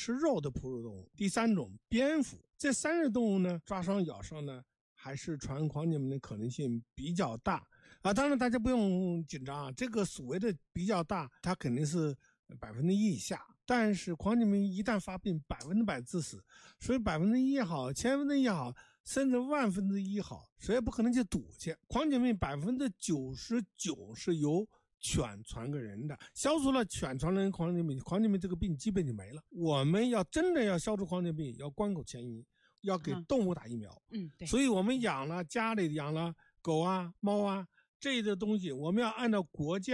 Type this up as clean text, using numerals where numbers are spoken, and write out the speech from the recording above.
吃肉的哺乳动物。第三种蝙蝠，这3类动物呢，抓伤咬伤呢，还是传狂犬病的可能性比较大啊。当然大家不用紧张啊，这个所谓的比较大，它肯定是1%以下。但是狂犬病一旦发病，100%致死，所以1%也好，1000%也好，甚至10000%也好，谁也不可能去赌去。狂犬病99%是由犬传给人的，消除了犬传人狂犬病，狂犬病这个病基本就没了。我们要真的要消除狂犬病，要关口前移，要给动物打疫苗。 对。 所以我们家里养了狗啊、猫啊这类的东西，我们要按照国家